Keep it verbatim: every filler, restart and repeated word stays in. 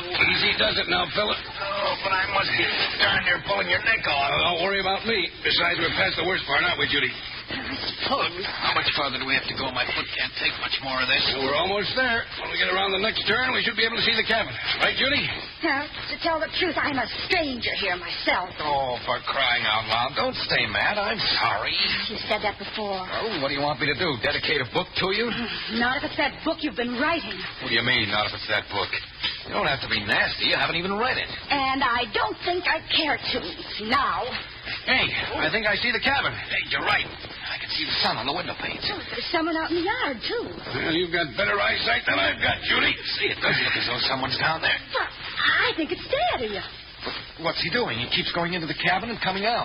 Easy does it now, fella. Oh, but I must be darn near pulling your neck off. Uh, don't worry about me. Besides, we're past the worst part, aren't we, Judy? I suppose. How much farther do we have to go? My foot can't take much more of this. Well, we're almost there. When we get around the next turn, we should be able to see the cabin. Right, Judy? Well, to tell the truth, I'm a stranger here myself. Oh, for crying out loud. Don't stay mad. I'm sorry. You said that before. Oh, what do you want me to do? Dedicate a book to you? Not if it's that book you've been writing. What do you mean, not if it's that book? You don't have to be nasty. You haven't even read it. And I don't think I care to now. Hey, I think I see the cabin. Hey, you're right. I can see the sun on the window panes. Oh, there's someone out in the yard, too. Well, you've got better eyesight than I've got, Judy. See, it does look as though someone's down there. Well, I think it's Daddy. What's he doing? He keeps going into the cabin and coming out.